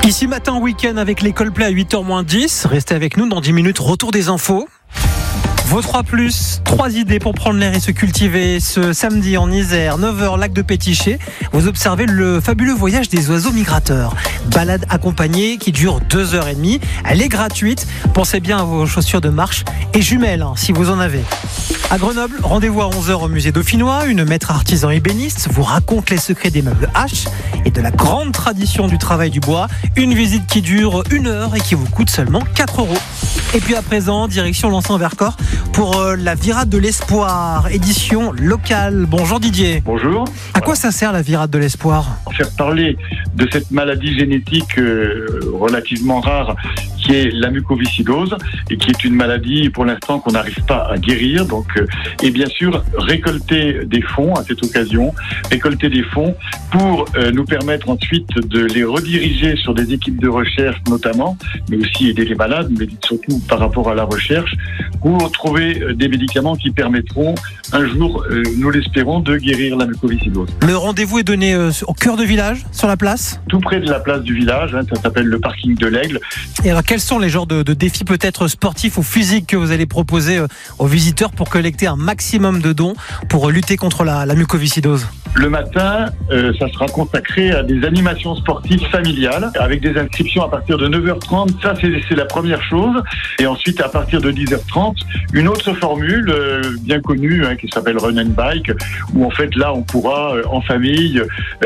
Ici matin week-end avec les Coldplay à 8h-10. Restez avec nous dans 10 minutes, retour des infos. Vos 3+, 3 idées pour prendre l'air et se cultiver. Ce samedi en Isère, 9h, lac de Pétichet, vous observez le fabuleux voyage des oiseaux migrateurs. Balade accompagnée qui dure 2h30. Elle est gratuite. Pensez bien à vos chaussures de marche et jumelles, si vous en avez. À Grenoble, rendez-vous à 11h au musée dauphinois. Une maître artisan ébéniste vous raconte les secrets des meubles H et de la grande tradition du travail du bois. Une visite qui dure 1 heure et qui vous coûte seulement 4 €. Et puis à présent, direction Lens-en-Vercors pour la Virade de l'Espoir, édition locale. Bonjour Didier. Bonjour. À quoi ça sert la Virade de l'Espoir ? Faire parler de cette maladie génétique relativement rare qui est la mucoviscidose et qui est une maladie pour l'instant qu'on n'arrive pas à guérir. Donc, et bien sûr, récolter des fonds à cette occasion, récolter des fonds pour nous permettre ensuite de les rediriger sur des équipes de recherche notamment, mais aussi aider les malades, mais surtout par rapport à la recherche, pour trouver des médicaments qui permettront un jour, nous l'espérons, de guérir la mucoviscidose. Le rendez-vous est donné au cœur de village, sur la place ? Tout près de la place du village, ça s'appelle le parking de l'Aigle. Et alors, quels sont les genres de défis peut-être sportifs ou physiques que vous allez proposer aux visiteurs pour collecter un maximum de dons pour lutter contre la mucoviscidose ? Le matin, ça sera consacré à des animations sportives familiales avec des inscriptions à partir de 9h30. Ça, c'est la première chose. Et ensuite, à partir de 10h30, une autre formule bien connue qui s'appelle Run and Bike, où en fait, là, on pourra en famille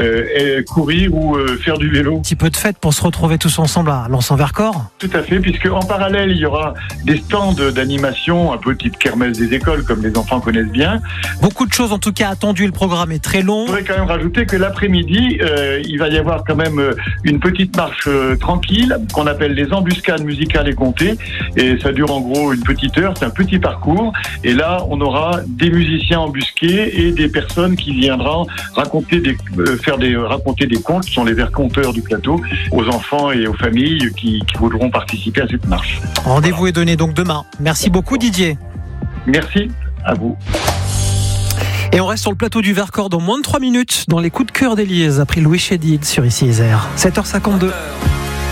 courir ou faire du vélo. Un petit peu de fête pour se retrouver tous ensemble à Lens-en-Vercors ? Tout à fait, puisque en parallèle, il y aura des stands d'animation, un peu type kermesse des écoles, comme les enfants connaissent bien. Beaucoup de choses, en tout cas, attendues. Le programme est très long. Je voudrais quand même rajouter que l'après-midi, il va y avoir quand même une petite marche tranquille qu'on appelle les embuscades musicales et comptées. Et ça dure en gros une petite heure, c'est un petit parcours. Et là, on aura des musiciens embusqués et des personnes qui viendront raconter des contes, qui sont les raconteurs du plateau, aux enfants et aux familles qui voudront participer à cette marche. Rendez-vous est donné donc demain. Merci beaucoup Didier. Merci à vous. Et on reste sur le plateau du Vercors dans moins de 3 minutes dans les coups de cœur d'Élise après Louis Chédid sur Ici Isère. 7h52.